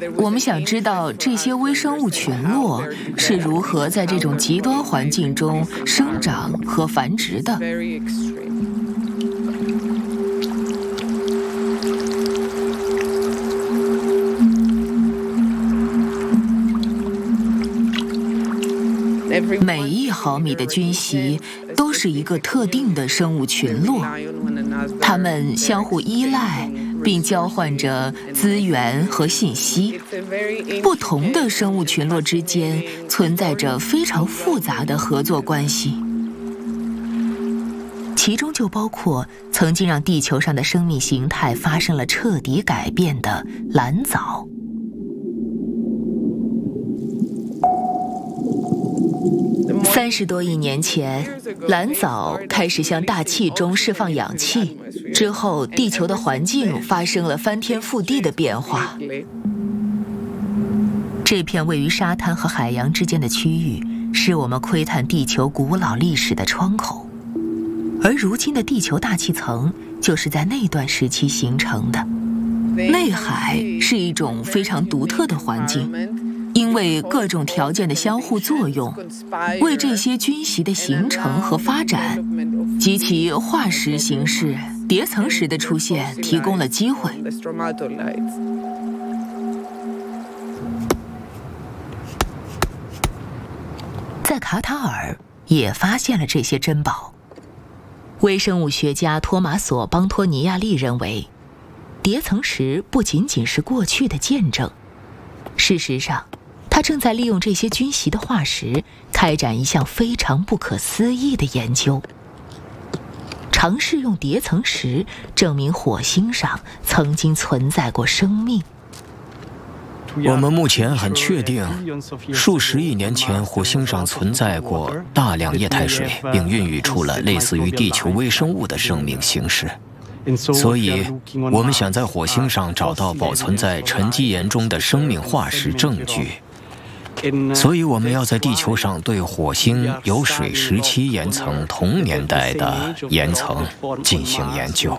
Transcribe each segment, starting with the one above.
我们想知道这些微生物群落是如何在这种极端环境中生长和繁殖的。每1毫米的菌席都是一个特定的生物群落，它们相互依赖，并交换着资源和信息。不同的生物群落之间存在着非常复杂的合作关系，其中就包括曾经让地球上的生命形态发生了彻底改变的蓝藻。30多亿年前，蓝藻开始向大气中释放氧气，之后地球的环境发生了翻天覆地的变化。这片位于沙滩和海洋之间的区域，是我们窥探地球古老历史的窗口，而如今的地球大气层就是在那段时期形成的。内海是一种非常独特的环境，因为各种条件的相互作用，为这些菌席的形成和发展及其化石形式叠层石的出现提供了机会。在卡塔尔也发现了这些珍宝。微生物学家托马索·邦托尼亚利认为，叠层石不仅仅是过去的见证，事实上他正在利用这些菌席的化石开展一项非常不可思议的研究，尝试用叠层石证明火星上曾经存在过生命。 我们目前很确定，数十亿年前火星上存在过大量液态水，并孕育出了类似于地球微生物的生命形式。所以，我们想在火星上找到保存在沉积岩中的生命化石证据。所以，我们要在地球上对火星有水时期岩层同年代的岩层进行研究。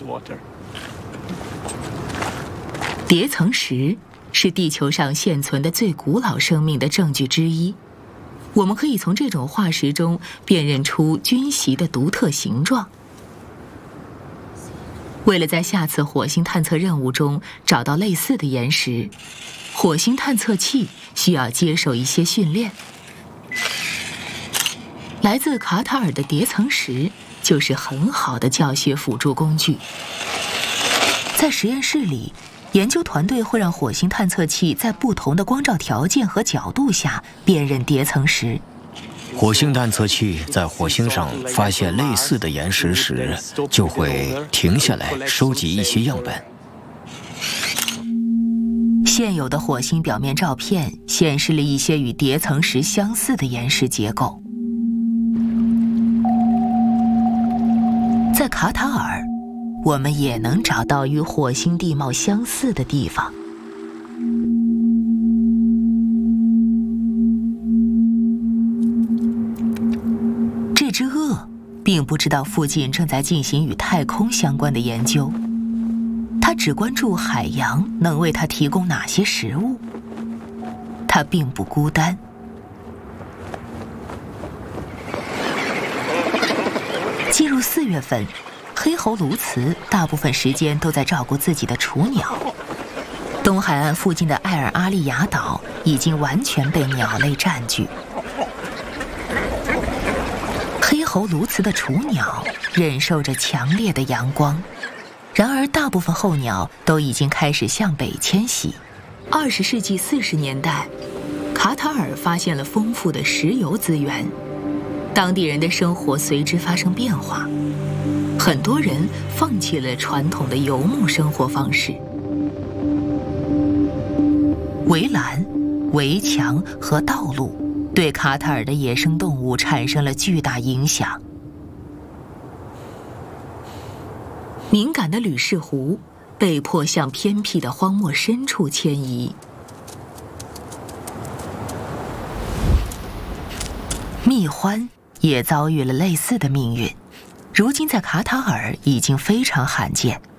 叠层石是地球上现存的最古老生命的证据之一。我们可以从这种化石中辨认出菌席的独特形状。为了在下次火星探测任务中找到类似的岩石，火星探测器需要接受一些训练。来自卡塔尔的叠层石就是很好的教学辅助工具。在实验室里，研究团队会让火星探测器在不同的光照条件和角度下辨认叠层石。 火星探测器在火星上发现类似的岩石时，就会停下来收集一些样本。 现有的火星表面照片显示了一些与叠层石相似的岩石结构。在卡塔尔，我们也能找到与火星地貌相似的地方。这只鳄并不知道附近正在进行与太空相关的研究，它只关注海洋能为它提供哪些食物。它并不孤单。进入4月份，黑喉鸬鹚大部分时间都在照顾自己的雏鸟。东海岸附近的艾尔阿利亚岛已经完全被鸟类占据。黑喉鸬鹚的雏鸟忍受着强烈的阳光，然而大部分候鸟都已经开始向北迁徙。20世纪40年代，卡塔尔发现了丰富的石油资源，当地人的生活随之发生变化。很多人放弃了传统的游牧生活方式。围栏、围墙和道路对卡塔尔的野生动物产生了巨大影响。敏感的吕氏狐被迫向偏僻的荒漠深处迁移。蜜獾也遭遇了类似的命运，如今在卡塔尔已经非常罕见。